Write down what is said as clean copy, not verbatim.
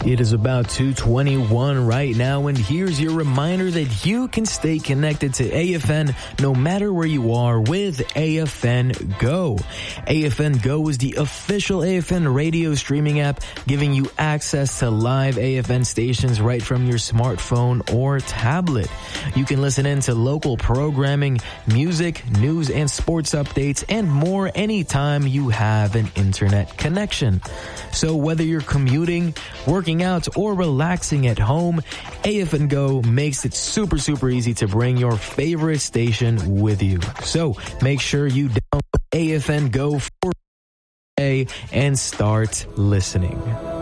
It is about 2:21 right now, and here's your reminder that you can stay connected to AFN no matter where you are with AFN Go. AFN Go is the official AFN radio streaming app, giving you access to live AFN stations right from your smartphone or tablet. You can listen in to local programming, music, news and sports updates, and more anytime you have an internet connection. So whether you're commuting, working out, or relaxing at home, AFN Go makes it super easy to bring your favorite station with you. So make sure you download AFN Go for today and start listening.